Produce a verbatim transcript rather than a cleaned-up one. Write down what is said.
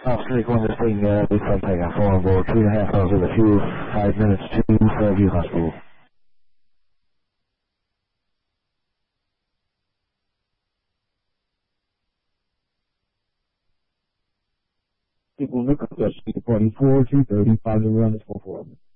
Officer going to thing, uh, big front takeoff, four on board, three and a half hours with a few, five minutes to Fairview Hospital. People look up to forty-four, two thirty, positive run is four four.